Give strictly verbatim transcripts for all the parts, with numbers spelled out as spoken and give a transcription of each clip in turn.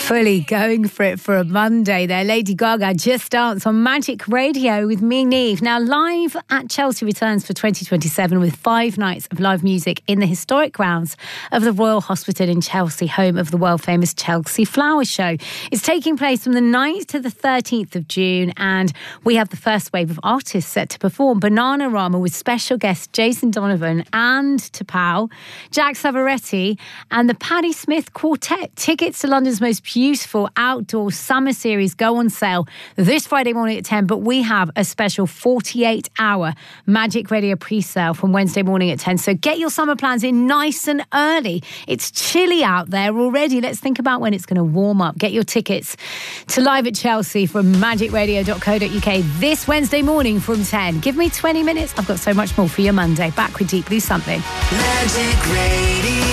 Fully going for it for a Monday there. Lady Gaga, Just Dance on Magic Radio with me, Neve. Now, Live at Chelsea returns for twenty twenty-seven with five nights of live music in the historic grounds of the Royal Hospital in Chelsea, home of the world-famous Chelsea Flower Show. It's taking place from the ninth to the thirteenth of June, and we have the first wave of artists set to perform. Bananarama with special guests Jason Donovan and T'Pau, Jack Savaretti, and the Patti Smith Quartet. Tickets to London's most beautiful outdoor summer series go on sale this Friday morning at ten, but we have a special forty-eight hour Magic Radio pre-sale from Wednesday morning at ten. So get your summer plans in nice and early. It's chilly out there already. Let's think about when it's going to warm up. Get your tickets to Live at Chelsea from magic radio dot co dot uk this Wednesday morning from ten. Give me twenty minutes. I've got so much more for your Monday. Back with Deep Blue Something. Magic Radio.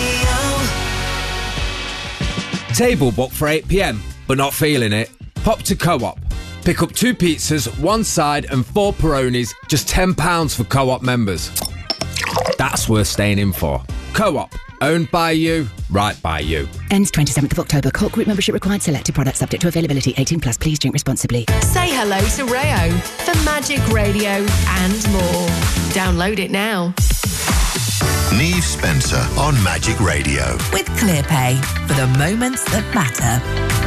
Table booked for eight p m, but not feeling it? Pop to Co-op. Pick up two pizzas, one side and four Peronis, just ten pounds for Co-op members. That's worth staying in for. Co-op, owned by you, right by you. Ends twenty-seventh of October. Co-op group membership required. Selected products subject to availability. eighteen plus. Please drink responsibly. Say hello to Rayo for Magic Radio and more. Download it now. Neve Spencer on Magic Radio. With ClearPay for the moments that matter.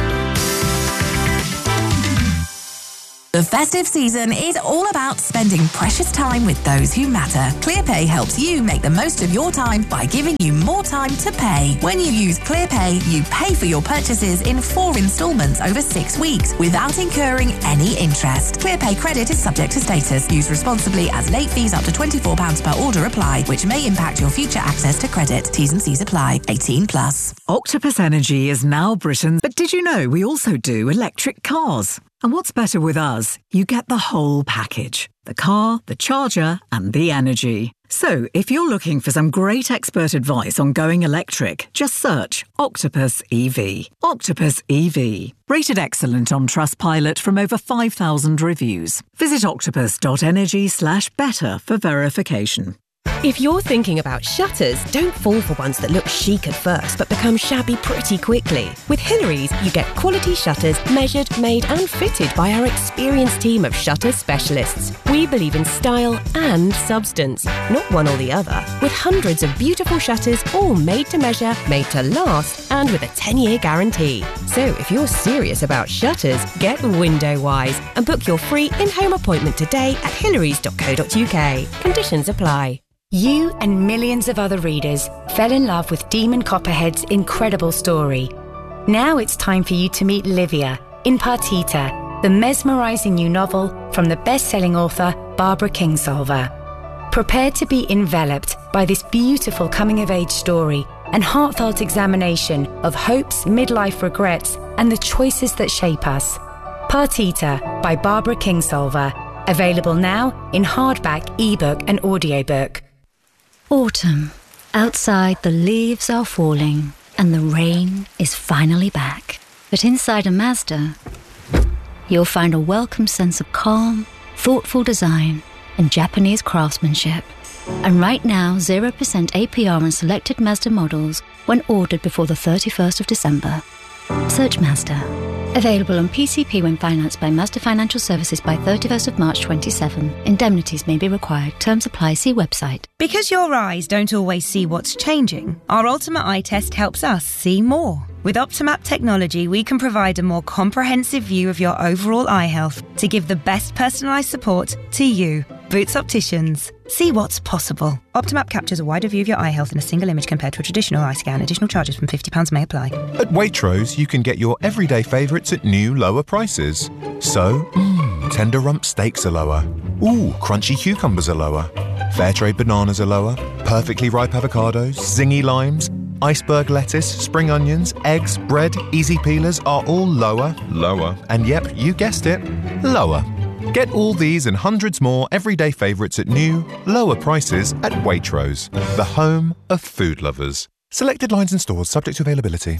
The festive season is all about spending precious time with those who matter. ClearPay helps you make the most of your time by giving you more time to pay. When you use ClearPay, you pay for your purchases in four instalments over six weeks without incurring any interest. ClearPay credit is subject to status. Use responsibly as late fees up to twenty-four pounds per order apply, which may impact your future access to credit. T's and C's apply. eighteen plus. Octopus Energy is now Britain. But did you know we also do electric cars? And what's better with us? You get the whole package. The car, the charger, and the energy. So, if you're looking for some great expert advice on going electric, just search Octopus E V. Octopus E V. Rated excellent on Trustpilot from over five thousand reviews. Visit octopus.energy slash better for verification. If you're thinking about shutters, don't fall for ones that look chic at first but become shabby pretty quickly. With Hillary's, you get quality shutters measured, made and fitted by our experienced team of shutter specialists. We believe in style and substance, not one or the other. With hundreds of beautiful shutters, all made to measure, made to last, and with a ten-year guarantee. So if you're serious about shutters, get Windowwise and book your free in-home appointment today at hillarys dot co dot uk. Conditions apply. You and millions of other readers fell in love with Demon Copperhead's incredible story. Now it's time for you to meet Livia in Partita, the mesmerising new novel from the best-selling author Barbara Kingsolver. Prepare to be enveloped by this beautiful coming-of-age story and heartfelt examination of hopes, midlife regrets, and the choices that shape us. Partita by Barbara Kingsolver. Available now in hardback, ebook and audiobook. Autumn. Outside, the leaves are falling and the rain is finally back. But inside a Mazda, you'll find a welcome sense of calm, thoughtful design and Japanese craftsmanship. And right now, zero percent A P R on selected Mazda models when ordered before the thirty-first of December. Search Mazda. Available on P C P when financed by Mazda Financial Services by thirty-first of March twenty-seven. Indemnities may be required. Terms apply. See website. Because your eyes don't always see what's changing, our Ultimate Eye Test helps us see more. With Optimap technology, we can provide a more comprehensive view of your overall eye health to give the best personalised support to you. Boots Opticians. See what's possible. Optimap captures a wider view of your eye health in a single image compared to a traditional eye scan. Additional charges from fifty pounds may apply. At Waitrose, you can get your everyday favourites at new, lower prices. So, mm, tender rump steaks are lower. Ooh, crunchy cucumbers are lower. Fair trade bananas are lower. Perfectly ripe avocados, zingy limes, iceberg lettuce, spring onions, eggs, bread, easy peelers are all lower, lower, and yep, you guessed it, lower. Get all these and hundreds more everyday favourites at new, lower prices at Waitrose, the home of food lovers. Selected lines and stores subject to availability.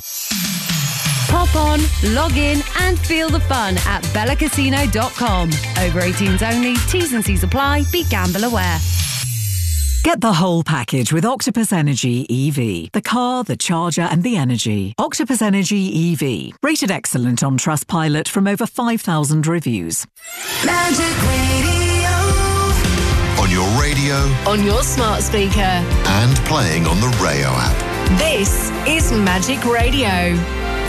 Pop on, log in and feel the fun at bella casino dot com. Over eighteens only, T's and C's apply, be gamble aware. Get the whole package with Octopus Energy E V. The car, the charger and the energy. Octopus Energy E V. Rated excellent on Trustpilot from over five thousand reviews. Magic Radio. On your radio On your smart speaker. and playing on the Rayo app. This is Magic Radio.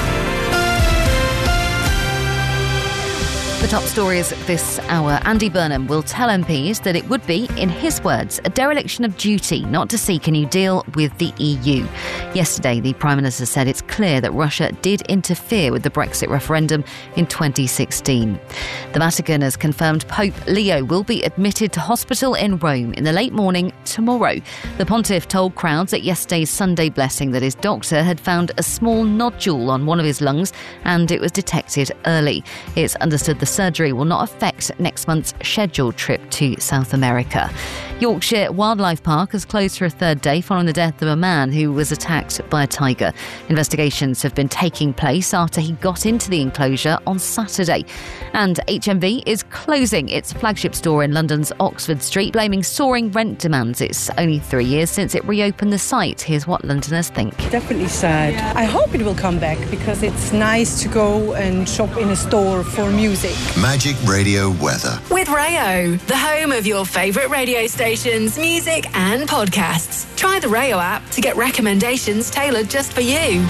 The top stories this hour. Andy Burnham will tell M Ps that it would be, in his words, a dereliction of duty not to seek a new deal with the E U. Yesterday, the Prime Minister said it's clear that Russia did interfere with the Brexit referendum in twenty sixteen. The Vatican has confirmed Pope Leo will be admitted to hospital in Rome in the late morning tomorrow. The pontiff told crowds at yesterday's Sunday blessing that his doctor had found a small nodule on one of his lungs and it was detected early. It's understood the surgery will not affect next month's scheduled trip to South America. Yorkshire Wildlife Park has closed for a third day following the death of a man who was attacked by a tiger. Investigations have been taking place after he got into the enclosure on Saturday. And H M V is closing its flagship store in London's Oxford Street, blaming soaring rent demands. It's only three years since it reopened the site. Here's what Londoners think. Definitely sad. I hope it will come back because it's nice to go and shop in a store for music. Magic Radio weather. With Rayo, the home of your favourite radio stations, music and podcasts. Try the Rayo app to get recommendations tailored just for you.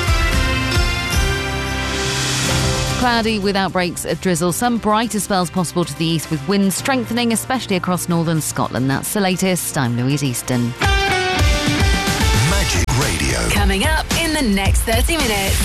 Cloudy with outbreaks of drizzle. Some brighter spells possible to the east with winds strengthening, especially across northern Scotland. That's the latest. I'm Louise Easton. Magic Radio. Coming up in the next thirty minutes.